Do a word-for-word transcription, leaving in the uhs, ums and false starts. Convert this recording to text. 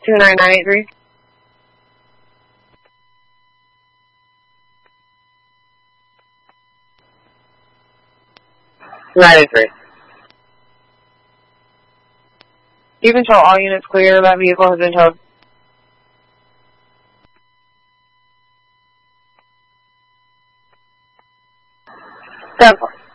two nine nine eight three. nine eight three. You can tell all units clear. That vehicle has been towed. ten four.